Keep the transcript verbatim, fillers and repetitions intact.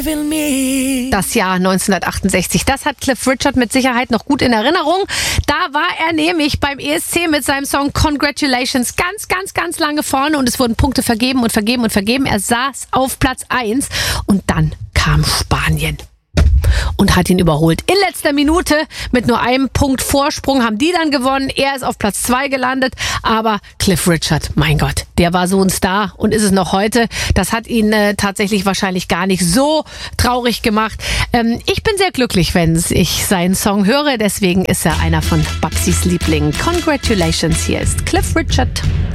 believe in me. Das Jahr neunzehnhundertachtundsechzig, das hat Cliff Richard mit Sicherheit noch gut in Erinnerung. Da war er nämlich beim E S C mit seinem Song Congratulations ganz, ganz, ganz lange vorne und es wurden Punkte vergeben und vergeben und vergeben. Er saß auf Platz eins und dann kam Spanien und hat ihn überholt. In letzter Minute mit nur einem Punkt Vorsprung haben die dann gewonnen. Er ist auf Platz zwei gelandet, aber Cliff Richard, mein Gott, der war so ein Star und ist es noch heute. Das hat ihn äh, tatsächlich wahrscheinlich gar nicht so traurig gemacht. Ähm, ich bin sehr glücklich, wenn ich seinen Song höre. Deswegen ist er einer von Babsis Lieblingen. Congratulations, hier ist Cliff Richard.